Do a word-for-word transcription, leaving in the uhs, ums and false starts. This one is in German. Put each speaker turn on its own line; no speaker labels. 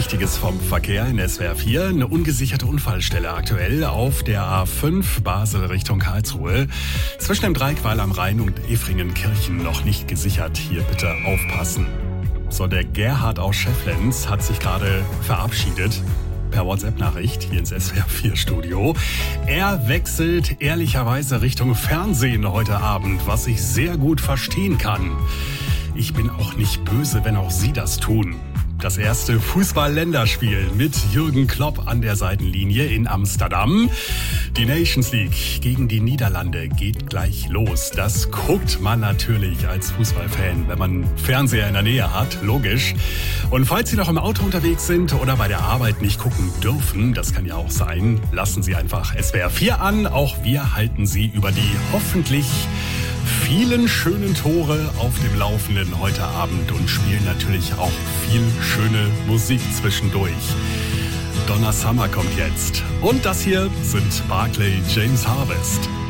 Wichtiges vom Verkehr in S W R vier. Eine ungesicherte Unfallstelle aktuell auf der A fünf Basel Richtung Karlsruhe. Zwischen dem Dreieck Weil am Rhein und Efringen-Kirchen noch nicht gesichert. Hier bitte aufpassen. So, der Gerhard aus Schefflenz hat sich gerade verabschiedet. Per WhatsApp-Nachricht hier ins S W R vier Studio. Er wechselt ehrlicherweise Richtung Fernsehen heute Abend, was ich sehr gut verstehen kann. Ich bin auch nicht böse, wenn auch Sie das tun. Das erste Fußball-Länderspiel mit Jürgen Klopp an der Seitenlinie in Amsterdam. Die Nations League gegen die Niederlande geht gleich los. Das guckt man natürlich als Fußballfan, wenn man Fernseher in der Nähe hat, logisch. Und falls Sie noch im Auto unterwegs sind oder bei der Arbeit nicht gucken dürfen, das kann ja auch sein, lassen Sie einfach S W R vier an. Auch wir halten Sie über die hoffentlich vielen schönen Tore auf dem Laufenden heute Abend und spielen natürlich auch viel schöne Musik zwischendurch. Donna Summer kommt jetzt. Und das hier sind Barclay James Harvest.